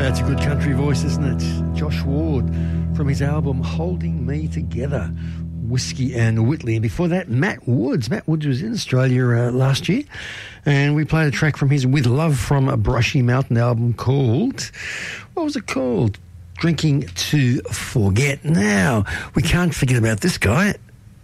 That's a good country voice, isn't it? Josh Ward from his album Holding Me Together, Whiskey and Whitley. And before that, Matt Woods. Matt Woods was in Australia last year, and we played a track from his With Love from a Brushy Mountain album called, what was it called? Drinking to Forget. Now, we can't forget about this guy.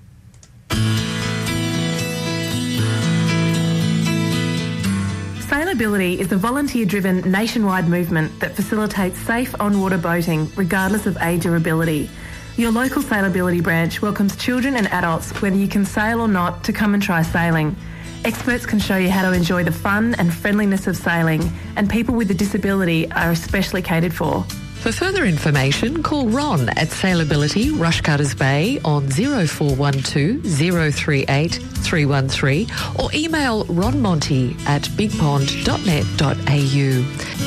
Sailability is a volunteer-driven nationwide movement that facilitates safe on-water boating regardless of age or ability. Your local Sailability branch welcomes children and adults, whether you can sail or not, to come and try sailing. Experts can show you how to enjoy the fun and friendliness of sailing, and people with a disability are especially catered for. For further information, call Ron at Sailability, Rushcutters Bay on 0412 038 313 or email ronmonty at bigpond.net.au.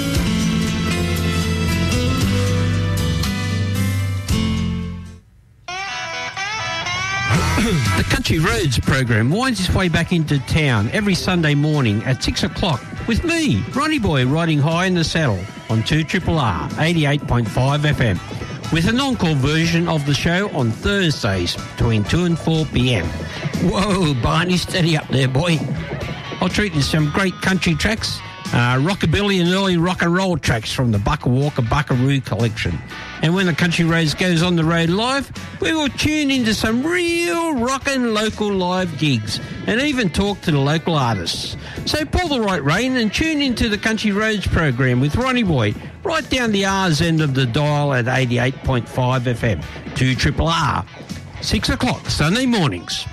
The Country Roads program winds its way back into town every Sunday morning at 6 o'clock with me, Ronnie Boy, riding high in the saddle on 2RRR 88.5 FM, with an encore version of the show on Thursdays between 2 and 4 p.m. Whoa, Barney, steady up there, boy. I'll treat you to some great country tracks, rockabilly and early rock and roll tracks from the Bucka Walker Buckaroo collection. And when the Country Roads goes on the road live, we will tune into some real rockin' local live gigs and even talk to the local artists. So pull the right rein and tune into the Country Roads program with Ronnie Boy right down the R's end of the dial at 88.5 FM, 2RRR, 6 o'clock Sunday mornings.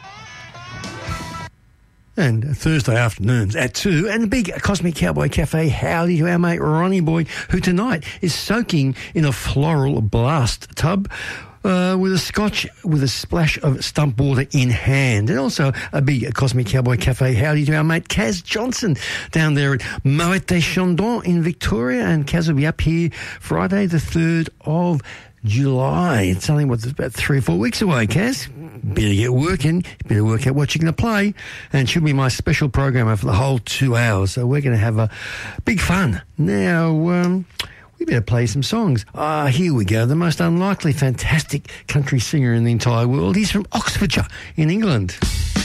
And Thursday afternoons at 2, and the big Cosmic Cowboy Cafe, howdy to our mate Ronnie Boy, who tonight is soaking in a floral blast tub with a scotch with a splash of stump water in hand. And also a big Cosmic Cowboy Cafe, howdy to our mate Kaz Johnson down there at Moet des Chandons in Victoria. And Kaz will be up here Friday the 3rd of July. It's only, about 3 or 4 weeks away, Kaz. Better get working. Better work out what you're going to play. And she'll be my special programmer for the whole 2 hours. So we're going to have a big fun. Now, we better play some songs. Here we go. The most unlikely, fantastic country singer in the entire world. He's from Oxfordshire in England.